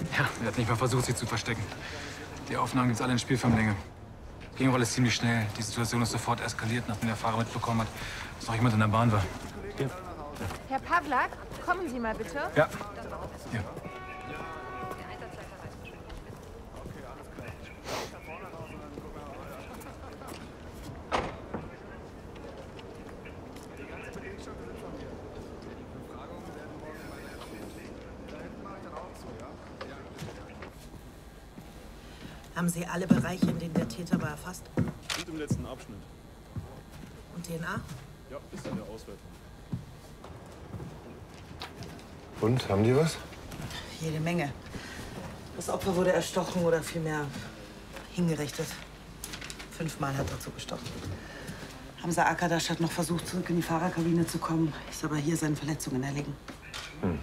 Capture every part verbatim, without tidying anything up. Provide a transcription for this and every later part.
Ja, er hat nicht mal versucht, sie zu verstecken. Die Aufnahmen gibt's alle in Spielfilmlänge. Ging auch alles ziemlich schnell. Die Situation ist sofort eskaliert, nachdem der Fahrer mitbekommen hat, dass noch jemand in der Bahn war. Ja. Herr Pawlak, kommen Sie mal bitte. Ja. Ja. Haben Sie alle Bereiche, in denen der Täter war, erfasst? Sind im letzten Abschnitt. Und D N A? Ja, ist in der Auswertung. Und, haben die was? Jede Menge. Das Opfer wurde erstochen oder vielmehr hingerichtet. Fünfmal hat er zugestochen. Hamza Arkadaş hat noch versucht, zurück in die Fahrerkabine zu kommen, ist aber hier seinen Verletzungen erlegen. Hm.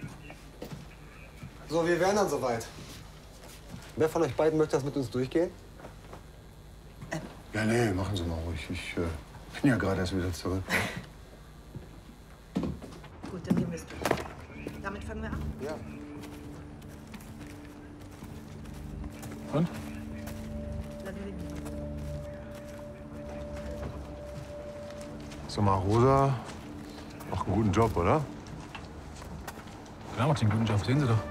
So, wir wären dann soweit. Wer von euch beiden möchte das mit uns durchgehen? Äh. Ja, nee, machen Sie mal ruhig. Ich äh, bin ja gerade erst wieder zurück. Gut, dann gehen wir es durch. Damit fangen wir an? Ja. Und? Sag mal, Rosa macht einen guten Job, oder? Klar macht den guten Job, sehen Sie doch.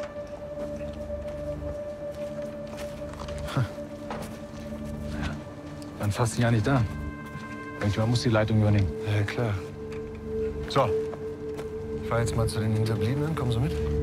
Ja. Dann fast ein Jahr nicht da. Irgendjemand muss die Leitung übernehmen. Ja, klar. So, ich fahr jetzt mal zu den Hinterbliebenen. Kommen Sie mit?